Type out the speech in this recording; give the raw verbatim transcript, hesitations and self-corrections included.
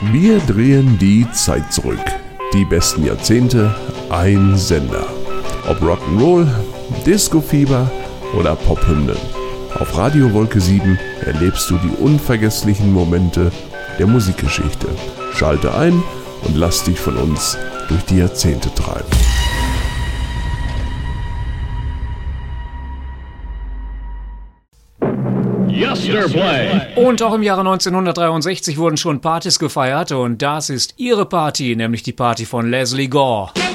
Wir drehen die Zeit zurück. Die besten Jahrzehnte, ein Sender. Ob Rock'n'Roll, Disco-Fieber oder Pophymnen. Auf Radio Wolke sieben erlebst du die unvergesslichen Momente der Musikgeschichte. Schalte ein und lass dich von uns durch die Jahrzehnte treiben. Und auch im Jahre neunzehnhundertdreiundsechzig wurden schon Partys gefeiert und das ist ihre Party, nämlich die Party von Lesley Gore.